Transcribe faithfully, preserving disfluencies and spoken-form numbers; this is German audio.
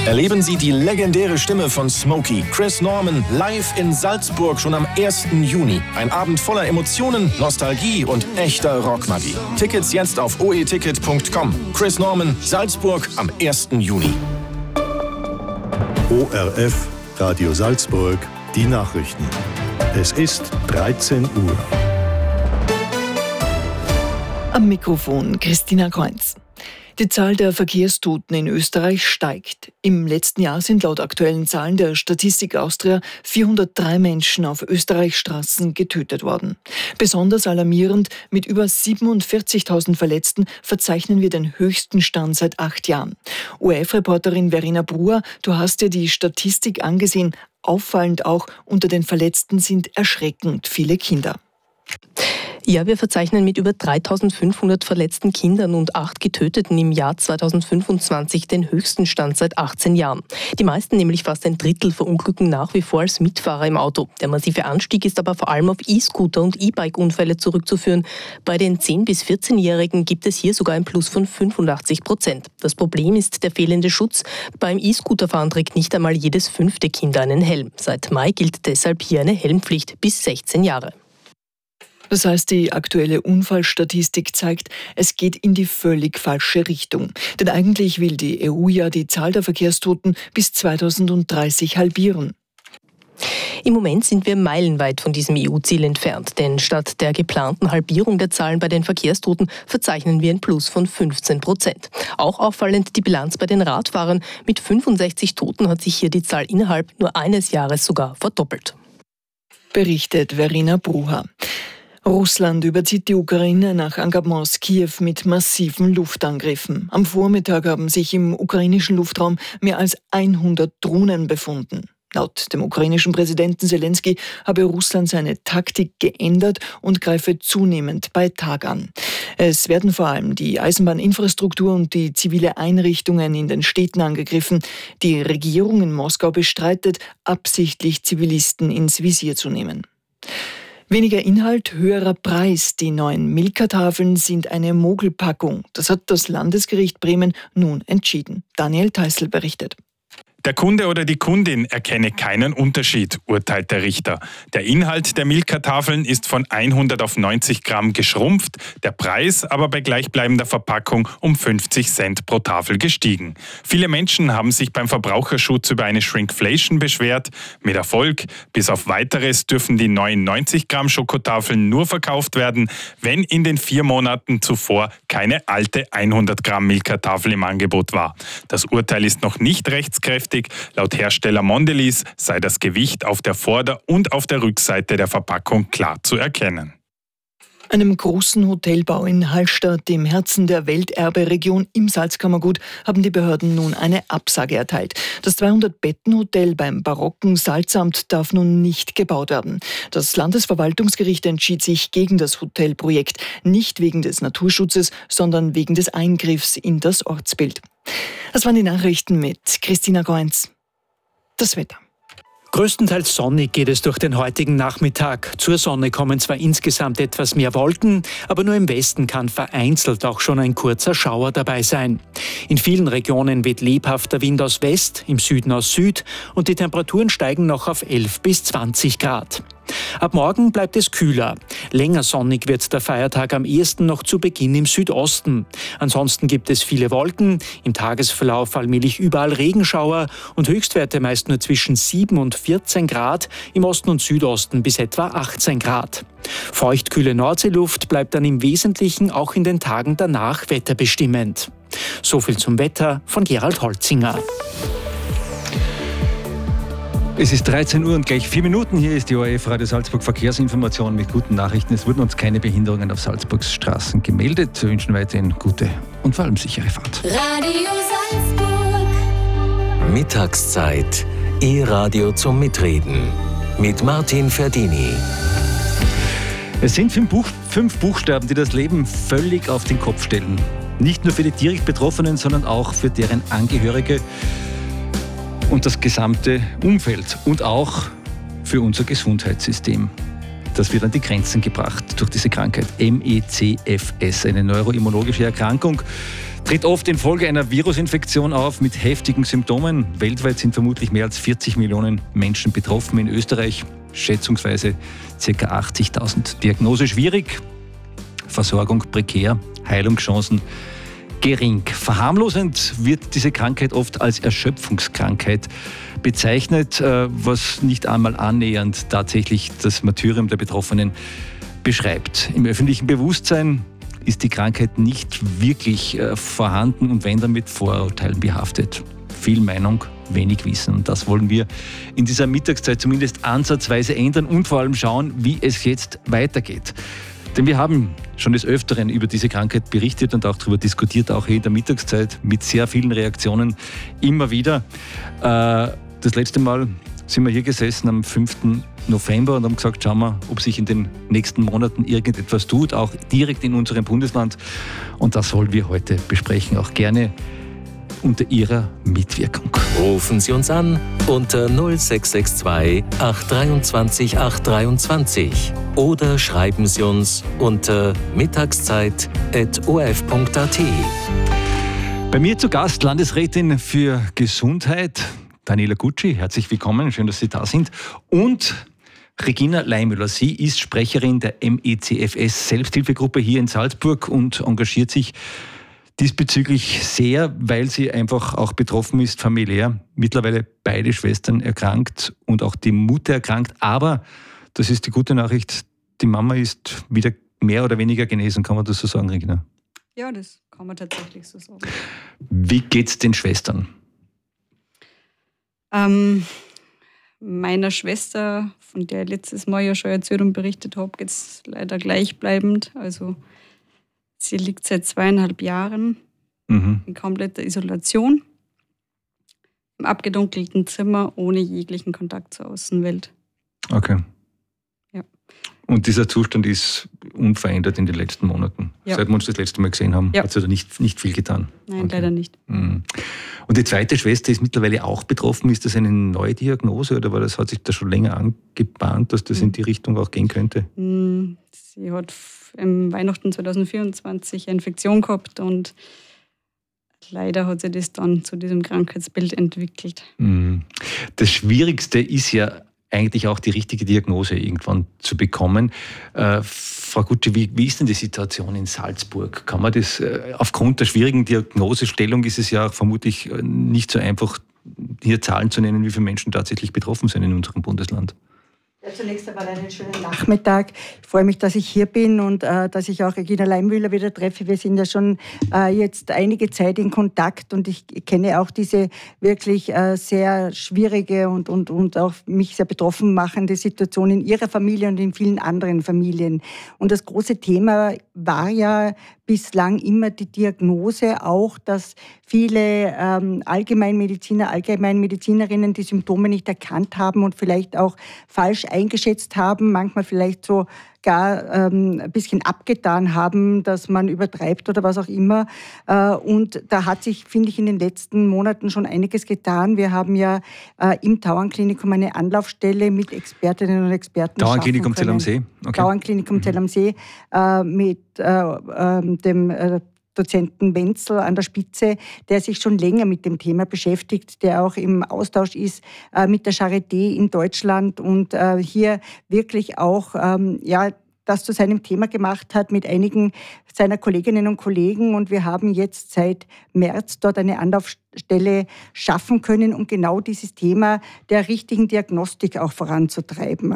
Erleben Sie die legendäre Stimme von Smokey, Chris Norman, live in Salzburg schon am ersten Juni. Ein Abend voller Emotionen, Nostalgie und echter Rockmagie. Tickets jetzt auf o e ticket punkt com. Chris Norman, Salzburg am ersten Juni. O R F, Radio Salzburg, die Nachrichten. Es ist dreizehn Uhr. Am Mikrofon Christina Kreuz. Die Zahl der Verkehrstoten in Österreich steigt. Im letzten Jahr sind laut aktuellen Zahlen der Statistik Austria vierhundertdrei Menschen auf Österreichs Straßen getötet worden. Besonders alarmierend, mit über siebenundvierzigtausend Verletzten verzeichnen wir den höchsten Stand seit acht Jahren. O R F-Reporterin Verena Bruer, du hast dir die Statistik angesehen. Auffallend auch, unter den Verletzten sind erschreckend viele Kinder. Ja, wir verzeichnen mit über dreitausendfünfhundert verletzten Kindern und acht Getöteten im Jahr zweitausendfünfundzwanzig den höchsten Stand seit achtzehn Jahren. Die meisten, nämlich fast ein Drittel, verunglücken nach wie vor als Mitfahrer im Auto. Der massive Anstieg ist aber vor allem auf E-Scooter und E-Bike-Unfälle zurückzuführen. Bei den zehn- bis vierzehnjährigen gibt es hier sogar ein Plus von fünfundachtzig Prozent. Das Problem ist der fehlende Schutz. Beim E-Scooterfahren trägt nicht einmal jedes fünfte Kind einen Helm. Seit Mai gilt deshalb hier eine Helmpflicht bis sechzehn Jahre. Das heißt, die aktuelle Unfallstatistik zeigt, es geht in die völlig falsche Richtung. Denn eigentlich will die E U ja die Zahl der Verkehrstoten bis zweitausenddreißig halbieren. Im Moment sind wir meilenweit von diesem E U-Ziel entfernt, denn statt der geplanten Halbierung der Zahlen bei den Verkehrstoten verzeichnen wir ein Plus von fünfzehn Prozent. Auch auffallend die Bilanz bei den Radfahrern. Mit fünfundsechzig Toten hat sich hier die Zahl innerhalb nur eines Jahres sogar verdoppelt. Berichtet Verena Bruer. Russland überzieht die Ukraine nach Angaben aus Kiew mit massiven Luftangriffen. Am Vormittag haben sich im ukrainischen Luftraum mehr als hundert Drohnen befunden. Laut dem ukrainischen Präsidenten Zelensky habe Russland seine Taktik geändert und greife zunehmend bei Tag an. Es werden vor allem die Eisenbahninfrastruktur und die zivile Einrichtungen in den Städten angegriffen. Die Regierung in Moskau bestreitet, absichtlich Zivilisten ins Visier zu nehmen. Weniger Inhalt, höherer Preis. Die neuen Milka-Tafeln sind eine Mogelpackung. Das hat das Landesgericht Bremen nun entschieden. Daniel Theißl berichtet. Der Kunde oder die Kundin erkenne keinen Unterschied, urteilt der Richter. Der Inhalt der Milka-Tafeln ist von hundert auf neunzig Gramm geschrumpft, der Preis aber bei gleichbleibender Verpackung um fünfzig Cent pro Tafel gestiegen. Viele Menschen haben sich beim Verbraucherschutz über eine Shrinkflation beschwert. Mit Erfolg. Bis auf Weiteres dürfen die neuen neunzig Gramm Schokotafeln nur verkauft werden, wenn in den vier Monaten zuvor keine alte hundert Gramm Milka-Tafel im Angebot war. Das Urteil ist noch nicht rechtskräftig. Laut Hersteller Mondelez sei das Gewicht auf der Vorder- und auf der Rückseite der Verpackung klar zu erkennen. Einem großen Hotelbau in Hallstatt, im Herzen der Welterbe-Region im Salzkammergut, haben die Behörden nun eine Absage erteilt. Das zweihundert-Betten-Hotel beim barocken Salzamt darf nun nicht gebaut werden. Das Landesverwaltungsgericht entschied sich gegen das Hotelprojekt, nicht wegen des Naturschutzes, sondern wegen des Eingriffs in das Ortsbild. Das waren die Nachrichten mit Christina Kreuz. Das Wetter. Größtenteils sonnig geht es durch den heutigen Nachmittag. Zur Sonne kommen zwar insgesamt etwas mehr Wolken, aber nur im Westen kann vereinzelt auch schon ein kurzer Schauer dabei sein. In vielen Regionen weht lebhafter Wind aus West, im Süden aus Süd und die Temperaturen steigen noch auf elf bis zwanzig Grad. Ab morgen bleibt es kühler. Länger sonnig wird der Feiertag am ehesten noch zu Beginn im Südosten. Ansonsten gibt es viele Wolken, im Tagesverlauf allmählich überall Regenschauer und Höchstwerte meist nur zwischen sieben und vierzehn Grad, im Osten und Südosten bis etwa achtzehn Grad. Feuchtkühle Nordseeluft bleibt dann im Wesentlichen auch in den Tagen danach wetterbestimmend. So viel zum Wetter von Gerald Holzinger. Es ist dreizehn Uhr und gleich vier Minuten. Hier ist die O R F Radio Salzburg Verkehrsinformation mit guten Nachrichten. Es wurden uns keine Behinderungen auf Salzburgs Straßen gemeldet. Wir wünschen weiterhin gute und vor allem sichere Fahrt. Radio Salzburg. Mittagszeit. E-Radio zum Mitreden. Mit Martin Ferdini. Es sind fünf, Buch, fünf Buchstaben, die das Leben völlig auf den Kopf stellen. Nicht nur für die direkt Betroffenen, sondern auch für deren Angehörige und das gesamte Umfeld und auch für unser Gesundheitssystem. Das wird an die Grenzen gebracht durch diese Krankheit M E C F S, eine neuroimmunologische Erkrankung, tritt oft infolge einer Virusinfektion auf mit heftigen Symptomen. Weltweit sind vermutlich mehr als vierzig Millionen Menschen betroffen. In Österreich schätzungsweise ca. achtzigtausend. Diagnose schwierig, Versorgung prekär, Heilungschancen gering. Verharmlosend wird diese Krankheit oft als Erschöpfungskrankheit bezeichnet, was nicht einmal annähernd tatsächlich das Martyrium der Betroffenen beschreibt. Im öffentlichen Bewusstsein ist die Krankheit nicht wirklich vorhanden und wenn, dann mit Vorurteilen behaftet. Viel Meinung, wenig Wissen. Und das wollen wir in dieser Mittagszeit zumindest ansatzweise ändern und vor allem schauen, wie es jetzt weitergeht. Denn wir haben schon des Öfteren über diese Krankheit berichtet und auch darüber diskutiert, auch hier in der Mittagszeit mit sehr vielen Reaktionen immer wieder. Das letzte Mal sind wir hier gesessen am fünften November und haben gesagt, schauen wir, ob sich in den nächsten Monaten irgendetwas tut, auch direkt in unserem Bundesland. Und das wollen wir heute besprechen, auch gerne unter Ihrer Mitwirkung. Rufen Sie uns an unter null sechs sechs zwei acht zwei drei acht zwei drei oder schreiben Sie uns unter mittagszeit at o r f punkt a t. Bei mir zu Gast Landesrätin für Gesundheit, Daniela Gutschi. Herzlich willkommen, schön, dass Sie da sind. Und Regina Leimüller, sie ist Sprecherin der M E C F S Selbsthilfegruppe hier in Salzburg und engagiert sich diesbezüglich sehr, weil sie einfach auch betroffen ist, familiär. Mittlerweile beide Schwestern erkrankt und auch die Mutter erkrankt. Aber, das ist die gute Nachricht, die Mama ist wieder mehr oder weniger genesen. Kann man das so sagen, Regina? Ja, das kann man tatsächlich so sagen. Wie geht's den Schwestern? Ähm, meiner Schwester, von der ich letztes Mal ja schon erzählt und berichtet habe, geht es leider gleichbleibend. Also sie liegt seit zweieinhalb Jahren mhm. in kompletter Isolation, im abgedunkelten Zimmer, ohne jeglichen Kontakt zur Außenwelt. Okay. Ja. Und dieser Zustand ist unverändert in den letzten Monaten? Ja. Seit wir uns das letzte Mal gesehen haben, ja. Hat sich da nicht, nicht viel getan? Nein, okay. Leider nicht. Mhm. Und die zweite Schwester ist mittlerweile auch betroffen. Ist das eine neue Diagnose oder war das, hat sich das schon länger angebahnt, dass das mhm. in die Richtung auch gehen könnte? Mhm. Sie hat im Weihnachten zwanzig vierundzwanzig eine Infektion gehabt und leider hat sich das dann zu diesem Krankheitsbild entwickelt. Das Schwierigste ist ja eigentlich auch die richtige Diagnose irgendwann zu bekommen. Äh, Frau Gutschi, wie, wie ist denn die Situation in Salzburg? Kann man das, äh, aufgrund der schwierigen Diagnosestellung ist es ja auch vermutlich nicht so einfach, hier Zahlen zu nennen, wie viele Menschen tatsächlich betroffen sind in unserem Bundesland. Ja, zunächst einmal einen schönen Nachmittag. Ich freue mich, dass ich hier bin und äh, dass ich auch Regina Leimüller wieder treffe. Wir sind ja schon äh, jetzt einige Zeit in Kontakt und ich kenne auch diese wirklich äh, sehr schwierige und, und, und auch mich sehr betroffen machende Situation in ihrer Familie und in vielen anderen Familien. Und das große Thema war ja bislang immer die Diagnose auch, dass viele ähm, Allgemeinmediziner, Allgemeinmedizinerinnen die Symptome nicht erkannt haben und vielleicht auch falsch eingeschätzt haben, manchmal vielleicht so gar ähm, ein bisschen abgetan haben, dass man übertreibt oder was auch immer. Äh, und da hat sich, finde ich, in den letzten Monaten schon einiges getan. Wir haben ja äh, im Tauernklinikum eine Anlaufstelle mit Expertinnen und Experten. Tauernklinikum Zell am See? Okay. Tauernklinikum mhm. Zell am See äh, mit äh, äh, dem äh, Dozenten Wenzel an der Spitze, der sich schon länger mit dem Thema beschäftigt, der auch im Austausch ist äh, mit der Charité in Deutschland und äh, hier wirklich auch ähm, ja, das zu seinem Thema gemacht hat mit einigen seiner Kolleginnen und Kollegen. Und wir haben jetzt seit März dort eine Anlaufstelle schaffen können, um genau dieses Thema der richtigen Diagnostik auch voranzutreiben.